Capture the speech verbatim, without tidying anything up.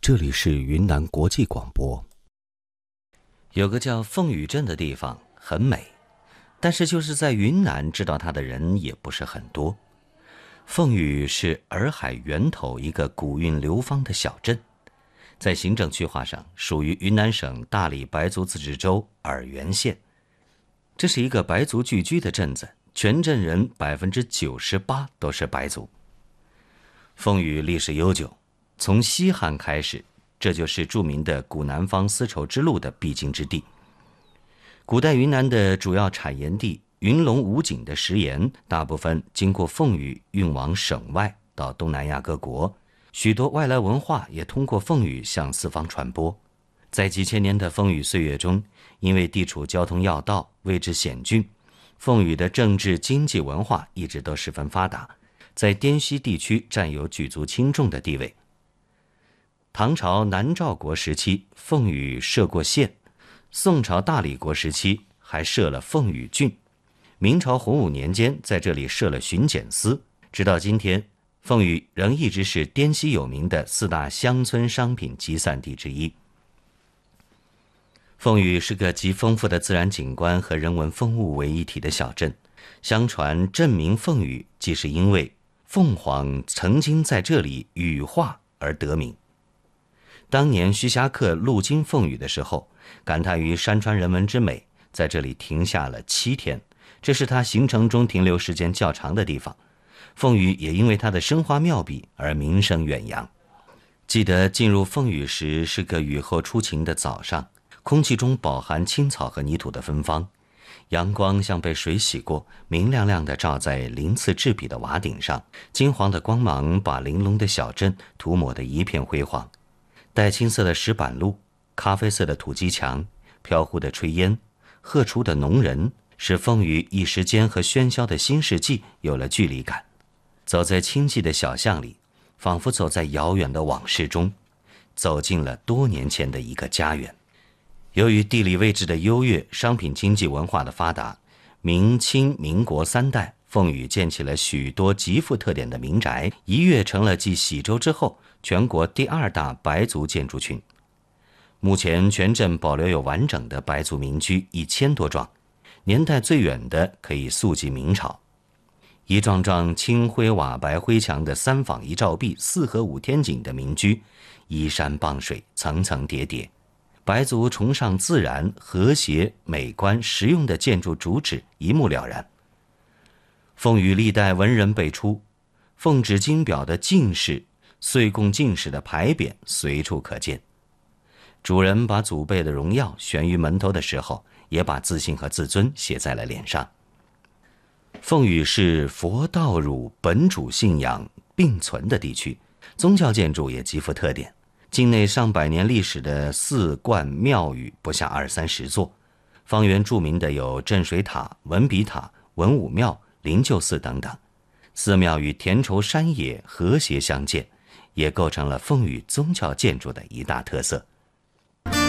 这里是云南国际广播。 有个叫凤羽镇的地方很美，但是就是在云南知道它的人也不是很多。凤羽是洱海源头一个古韵流芳的小镇，在行政区划上属于云南省大理白族自治州洱源县。这是一个白族聚居的镇子，全镇人百分之九十八都是白族。凤羽历史悠久，从西汉开始，这就是著名的古南方丝绸之路的必经之地。古代云南的主要产盐地云龙武警的食盐，大部分经过凤羽运往省外到东南亚各国，许多外来文化也通过凤羽向四方传播。在几千年的风雨岁月中，因为地处交通要道，位置险峻，凤羽的政治、经济、文化一直都十分发达，在滇西地区占有举足轻重的地位。唐朝南诏国时期，凤羽设过县；宋朝大理国时期还设了凤羽郡；明朝洪武年间在这里设了巡检司。直到今天，凤羽仍一直是滇西有名的四大乡村商品集散地之一。凤羽是个集丰富的自然景观和人文风物为一体的小镇。相传镇名凤羽，即是因为凤凰曾经在这里羽化而得名。当年徐霞客路经凤羽的时候，感叹于山川人文之美，在这里停下了七天，这是他行程中停留时间较长的地方。凤羽也因为它的生花妙笔而名声远扬。记得进入凤羽时是个雨后初晴的早上，空气中饱含青草和泥土的芬芳，阳光像被水洗过，明亮亮地照在鳞次栉比的瓦顶上，金黄的光芒把玲珑的小镇涂抹得一片辉煌。带青色的石板路，咖啡色的土基墙，飘忽的炊烟，鹤雏的农人，使凤羽一时间和喧嚣的新世纪有了距离感。走在清寂的小巷里，仿佛走在遥远的往事中，走进了多年前的一个家园。由于地理位置的优越，商品经济文化的发达，明清民国三代，凤羽建起了许多极富特点的民宅，一跃成了继喜洲之后全国第二大白族建筑群。目前全镇保留有完整的白族民居一千多幢，年代最远的可以溯及明朝。一幢幢青灰瓦白灰墙的三坊一照壁、四合五天井的民居，依山傍水，层层叠叠。白族崇尚自然、和谐、美观、实用的建筑主旨一目了然。凤羽历代文人辈出，奉旨金表的进士、岁贡进士的牌匾随处可见。主人把祖辈的荣耀悬于门头的时候，也把自信和自尊写在了脸上。凤羽是佛道儒本主信仰并存的地区，宗教建筑也极富特点。境内上百年历史的寺观庙宇不下二三十座，方圆著名的有镇水塔、文笔塔、文武庙、灵鹫寺等等。寺庙与田畴山野和谐相间，也构成了凤羽宗教建筑的一大特色。